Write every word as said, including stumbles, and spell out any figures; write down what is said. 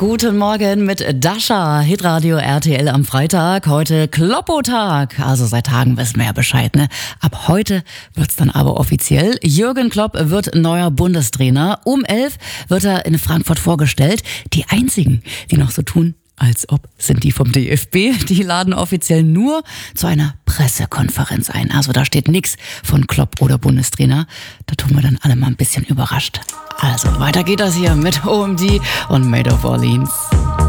Guten Morgen mit Dasha, Hitradio R T L am Freitag. Heute Kloppo-Tag. Also seit Tagen wissen wir ja Bescheid, ne? Ab heute wird's dann aber offiziell. Jürgen Klopp wird neuer Bundestrainer. Um elf wird er in Frankfurt vorgestellt. Die einzigen, die noch so tun, als ob, sind die vom D F B. Die laden offiziell nur zu einer Pressekonferenz ein. Also da steht nichts von Klopp oder Bundestrainer. Da tun wir dann alle mal ein bisschen überrascht. Also weiter geht das hier mit O M D und Made of Orleans.